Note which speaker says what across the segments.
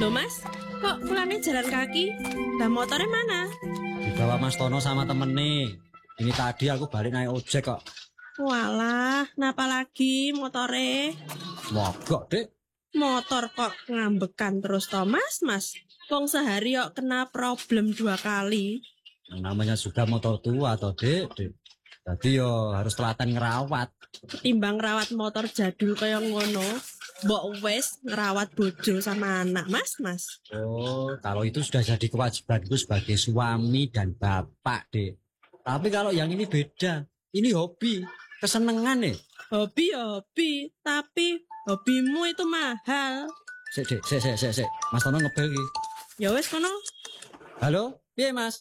Speaker 1: Loh mas, kok pulangnya jalan kaki? Lah motornya mana?
Speaker 2: Dibawa Mas Tono sama temen nih. Ini tadi aku balik naik ojek kok.
Speaker 1: Walah, napa lagi motornya?
Speaker 2: Mogok, Dek.
Speaker 1: Motor kok ngambekan terus toh mas? Wong sehari kok kena problem 2 kali.
Speaker 2: Namanya sudah motor tua toh, Dek. Jadi yo harus telaten ngerawat.
Speaker 1: Ketimbang ngerawat motor jadul kaya ngono, mbok wes ngerawat bojo sama anak mas.
Speaker 2: Oh, kalau itu sudah jadi kewajibanku sebagai suami dan bapak, Dek. Tapi kalau yang ini beda. Ini hobi, kesenengan nih.
Speaker 1: Hobi, tapi hobimu itu mahal.
Speaker 2: Sik. Mas Tono ngebel iki.
Speaker 1: Ya wes kono.
Speaker 2: Halo, piye Mas?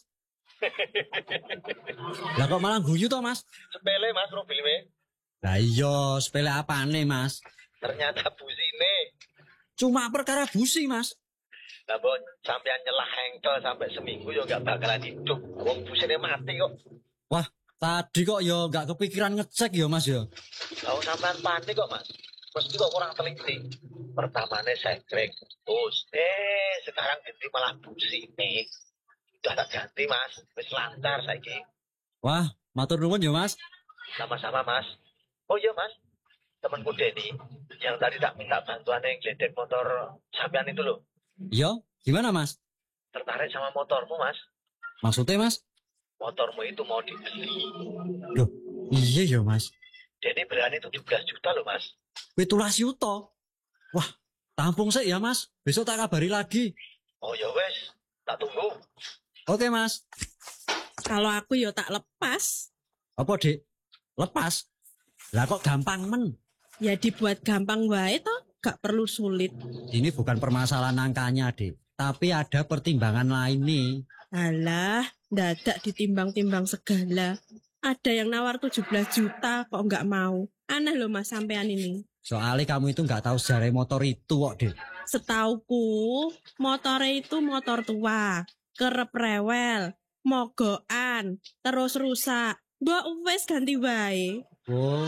Speaker 2: Lah kok malah guyu toh, Mas?
Speaker 3: Sepele mas ro filme.
Speaker 2: Lah iya, sepele apane, Mas?
Speaker 3: Ternyata busine.
Speaker 2: Cuma perkara busi, Mas.
Speaker 3: Lah mbok sampean nyelah hengkel sampai seminggu yo gak bakalan hidup. Wong busine mati kok.
Speaker 2: Wah, tadi kok yo gak kepikiran ngecek yo, Mas yo.
Speaker 3: Lah sampean panik kok mas. Mesti kok kurang teliti. Pertamane sekrek. Terus sekarang ganti malah busine. Udah tak ganti mas. Wis lancar saiki.
Speaker 2: Wah, matur nuwun yo, Mas.
Speaker 3: Sama-sama mas. Oh iya mas. Temanku Denny yang tadi tak minta bantuan yang gledek motor sampean itu loh.
Speaker 2: Iya, gimana, Mas?
Speaker 3: Tertarik sama motormu mas.
Speaker 2: Maksudnya, Mas?
Speaker 3: Motormu itu mau dibeli.
Speaker 2: Loh, iya yo, Mas.
Speaker 3: Denny berani 17 juta loh mas.
Speaker 2: 17 juta. Wah, tampung sih ya, Mas. Besok tak kabari lagi.
Speaker 3: Oh ya wes, tak tunggu.
Speaker 2: Oke, Mas.
Speaker 1: Kalau aku yo tak lepas.
Speaker 2: Apa, Dek? Lepas? Lah kok gampang men?
Speaker 1: Ya dibuat gampang wae toh, gak perlu sulit.
Speaker 2: Ini bukan permasalahan angkanya, Dek. Tapi ada pertimbangan lain nih.
Speaker 1: Alah, dadak ditimbang-timbang segala. Ada yang nawar 17 juta kok nggak mau. Aneh loh mas sampean ini.
Speaker 2: Soalnya kamu itu nggak tahu sejarah motor itu kok, Dek.
Speaker 1: Setauku, motornya itu motor tua, kerep rewel, mogokan, terus rusak. Mbak wes ganti wae.
Speaker 2: Oh,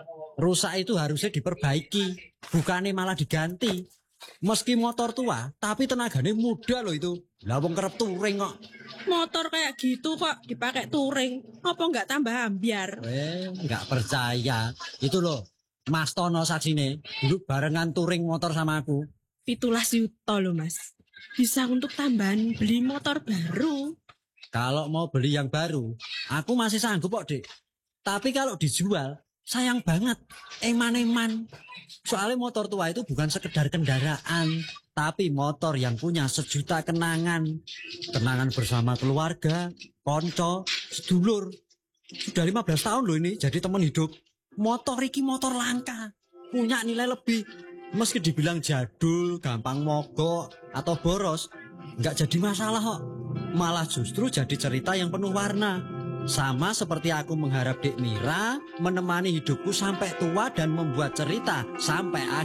Speaker 2: rusak itu harusnya diperbaiki, bukannya malah diganti. Meski motor tua, tapi tenaganya muda loh itu. Lah wong kerep touring kok.
Speaker 1: Motor kayak gitu kok dipakai touring. Apa nggak tambah ambiar?
Speaker 2: Nggak percaya. Itu loh, Mas Tono saksine, dulu barengan touring motor sama aku.
Speaker 1: 17 juta loh mas. Bisa untuk tambahan beli motor baru.
Speaker 2: Kalau mau beli yang baru, aku masih sanggup kok, Dek. Tapi kalau dijual, sayang banget. Eman-eman. Soalnya motor tua itu bukan sekedar kendaraan, tapi motor yang punya sejuta kenangan. Kenangan bersama keluarga, konco, sedulur. Sudah 15 tahun loh ini jadi teman hidup. Motor iki motor langka, punya nilai lebih. Meski dibilang jadul, gampang mogok, atau boros, nggak jadi masalah kok. Malah justru jadi cerita yang penuh warna. Sama seperti aku mengharap Dek Mira menemani hidupku sampai tua dan membuat cerita sampai